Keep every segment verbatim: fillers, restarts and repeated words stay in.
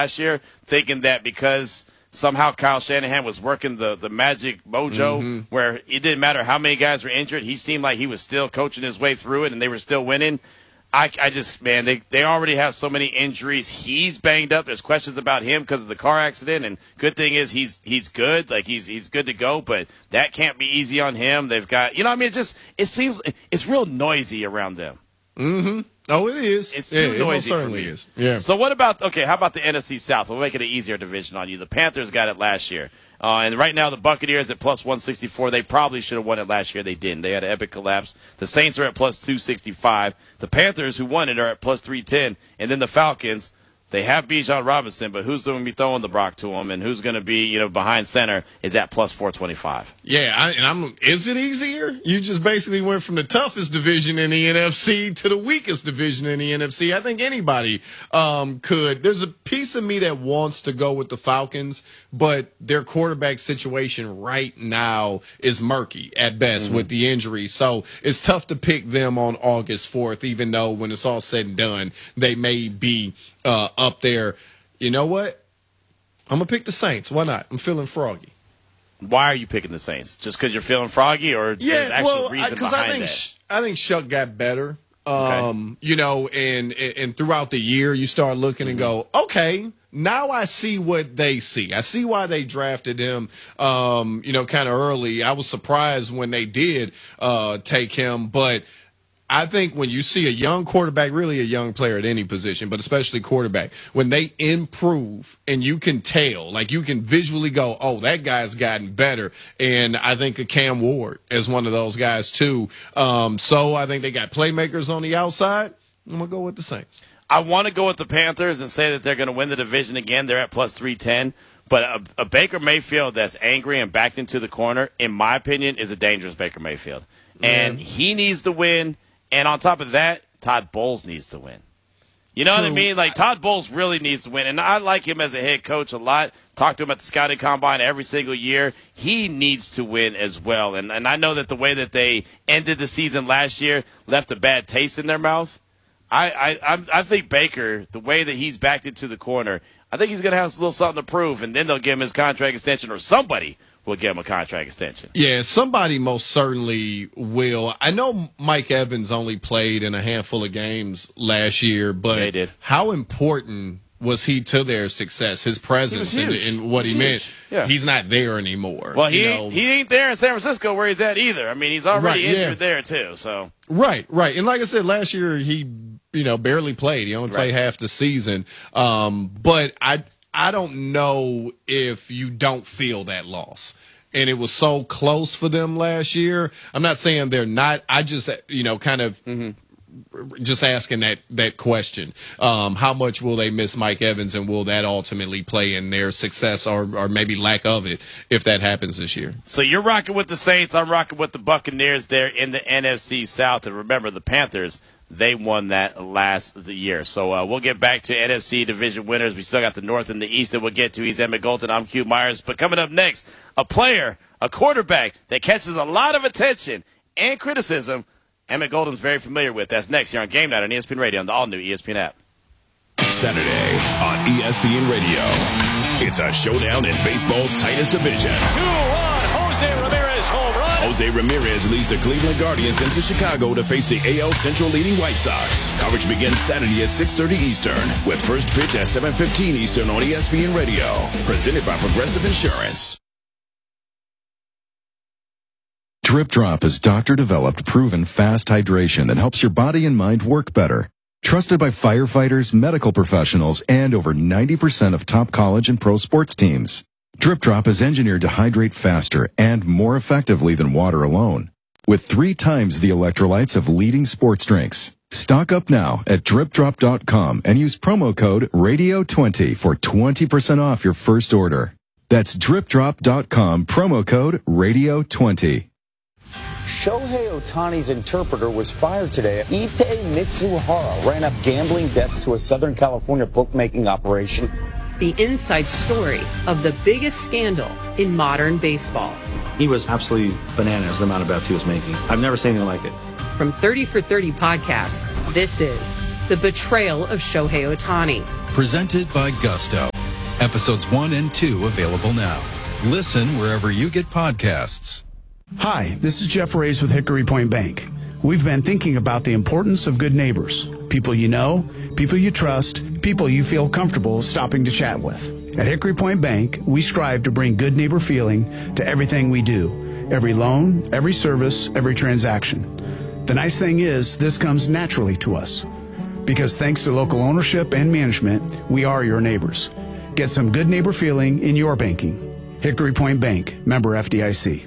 last year, thinking that because somehow Kyle Shanahan was working the, the magic mojo mm-hmm. where it didn't matter how many guys were injured. He seemed like he was still coaching his way through it, and they were still winning. I, I just, man, they, they already have so many injuries. He's banged up. There's questions about him because of the car accident, and good thing is he's he's good. Like, he's he's good to go, but that can't be easy on him. They've got, you know what I mean? It just, it seems, it's real noisy around them. Mm-hmm. Oh, it is. It's yeah, too it noisy most for me. Is. Yeah. So what about, okay, how about the N F C South? We'll make it an easier division on you. The Panthers got it last year. Uh, and right now the Buccaneers at plus one sixty-four. They probably should have won it last year. They didn't. They had an epic collapse. The Saints are at plus two sixty-five. The Panthers, who won it, are at plus three ten. And then the Falcons, they have Bijan Robinson, but who's going to be throwing the rock to him, and who's going to be, you know, behind center is at plus four twenty-five. Yeah, I, and I'm. Is it easier? You just basically went from the toughest division in the N F C to the weakest division in the N F C. I think anybody um, could. There's a piece of me that wants to go with the Falcons, but their quarterback situation right now is murky at best mm-hmm. with the injury. So it's tough to pick them on August fourth, even though when it's all said and done, they may be uh, up there. You know what? I'm going to pick the Saints. Why not? I'm feeling froggy. Why are you picking the Saints? Just because you're feeling froggy, or yeah, there's actual well, reason because behind I think that? I think Shuck got better. Um, okay. You know, and and throughout the year, you start looking mm-hmm. and go, okay, now I see what they see. I see why they drafted him. Um, you know, kind of early. I was surprised when they did uh, take him, but I think when you see a young quarterback, really a young player at any position, but especially quarterback, when they improve and you can tell, like you can visually go, oh, that guy's gotten better. And I think of Cam Ward as one of those guys too. Um, so I think they got playmakers on the outside. I'm going to go with the Saints. I want to go with the Panthers and say that they're going to win the division again. They're at plus three ten. But a, a Baker Mayfield that's angry and backed into the corner, in my opinion, is a dangerous Baker Mayfield. And yeah. he needs to win. And on top of that, Todd Bowles needs to win. You know True. what I mean? Like, Todd Bowles really needs to win. And I like him as a head coach a lot. Talk to him at the scouting combine every single year. He needs to win as well. And and I know that the way that they ended the season last year left a bad taste in their mouth. I I I think Baker, the way that he's backed into the corner, I think he's going to have a little something to prove. And then they'll give him his contract extension, or somebody will give him a contract extension. Yeah, somebody most certainly will. I know Mike Evans only played in a handful of games last year, but yeah, he did. How important was he to their success, his presence and, and what he, he meant? Yeah. He's not there anymore. Well, he, you ain't, he ain't there in San Francisco where he's at either. I mean, he's already right, injured yeah. there too. So Right, right. And like I said, last year he you know barely played. He only right. played half the season. Um, but I – I don't know if you don't feel that loss. And it was so close for them last year. I'm not saying they're not. I just, you know, kind of mm-hmm. just asking that, that question. Um, how much will they miss Mike Evans, and will that ultimately play in their success or, or maybe lack of it if that happens this year? So you're rocking with the Saints. I'm rocking with the Buccaneers there in the N F C South. And remember, the Panthers, they won that last year. So uh, we'll get back to N F C division winners. We still got the North and the East that we'll get to. He's Emmett Golden. I'm Q Myers. But coming up next, a player, a quarterback that catches a lot of attention and criticism Emmett Golden's very familiar with. That's next here on Game Night on E S P N Radio on the all-new E S P N app. Saturday on E S P N Radio. It's a showdown in baseball's tightest division. two one, Jose Ramirez home run. Jose Ramirez leads the Cleveland Guardians into Chicago to face the A L Central leading White Sox. Coverage begins Saturday at six thirty Eastern, with first pitch at seven fifteen Eastern on E S P N Radio. Presented by Progressive Insurance. Drip Drop is doctor-developed, proven fast hydration that helps your body and mind work better. Trusted by firefighters, medical professionals, and over ninety percent of top college and pro sports teams. Drip Drop is engineered to hydrate faster and more effectively than water alone, with three times the electrolytes of leading sports drinks. Stock up now at drip drop dot com and use promo code radio twenty for twenty percent off your first order. That's drip drop dot com, promo code radio twenty. Shohei Ohtani's interpreter was fired today. Ippei Mitsuhara ran up gambling debts to a Southern California bookmaking operation. The inside story of the biggest scandal in modern baseball. He was absolutely bananas, the amount of bets he was making. I've never seen anything like it. From thirty for thirty podcasts, this is The Betrayal of Shohei Ohtani. Presented by Gusto. Episodes one and two available now. Listen wherever you get podcasts. Hi, this is Jeff Reyes with Hickory Point Bank. We've been thinking about the importance of good neighbors. People you know, people you trust, people you feel comfortable stopping to chat with. At Hickory Point Bank, we strive to bring good neighbor feeling to everything we do. Every loan, every service, every transaction. The nice thing is, this comes naturally to us. Because thanks to local ownership and management, we are your neighbors. Get some good neighbor feeling in your banking. Hickory Point Bank, member F D I C.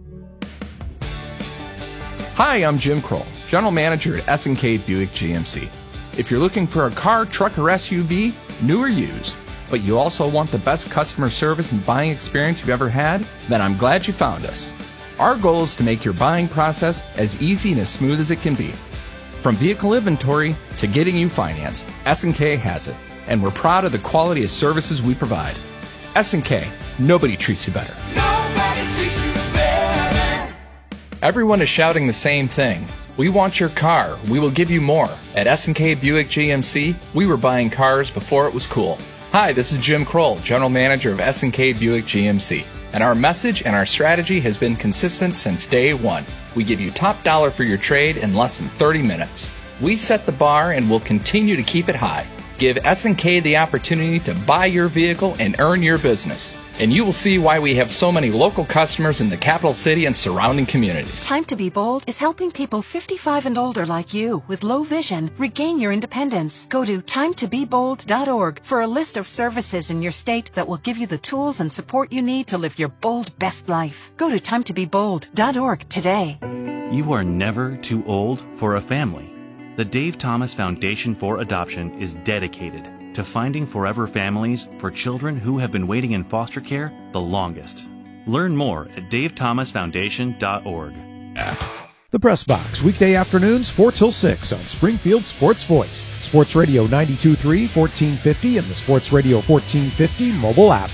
Hi, I'm Jim Kroll, General Manager at S and K Buick G M C. If you're looking for a car, truck, or S U V, new or used, but you also want the best customer service and buying experience you've ever had, then I'm glad you found us. Our goal is to make your buying process as easy and as smooth as it can be. From vehicle inventory to getting you financed, S and K has it, and we're proud of the quality of services we provide. S and K, nobody treats you better. Nobody treats you better. Everyone is shouting the same thing. We want your car. We will give you more. At S and K Buick G M C, we were buying cars before it was cool. Hi, this is Jim Kroll, General Manager of S and K Buick G M C. And our message and our strategy has been consistent since day one. We give you top dollar for your trade in less than thirty minutes. We set the bar and will continue to keep it high. Give S and K the opportunity to buy your vehicle and earn your business. And you will see why we have so many local customers in the capital city and surrounding communities. Time to be Bold is helping people fifty-five and older like you with low vision regain your independence. Go to time to be bold dot org for a list of services in your state that will give you the tools and support you need to live your bold best life. Go to time to be bold dot org today. You are never too old for a family. The Dave Thomas Foundation for Adoption is dedicated to finding forever families for children who have been waiting in foster care the longest. Learn more at dave thomas foundation dot org. The Press Box, weekday afternoons four till six on Springfield Sports Voice, Sports Radio ninety-two point three, fourteen fifty, and the Sports Radio fourteen fifty mobile app.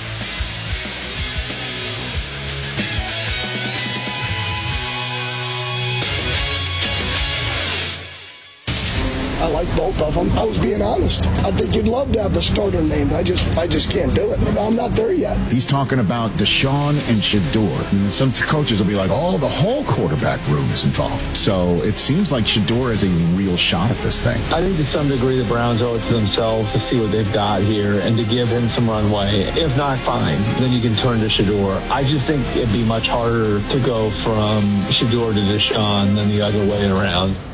I like both of them. I was being honest. I think you'd love to have the starter named. I just I just can't do it. I'm not there yet. He's talking about Deshaun and Shedeur. And some coaches will be like, oh, the whole quarterback room is involved. So it seems like Shedeur has a real shot at this thing. I think to some degree the Browns owe it to themselves to see what they've got here and to give him some runway. If not, fine. Then you can turn to Shedeur. I just think it'd be much harder to go from Shedeur to Deshaun than the other way around.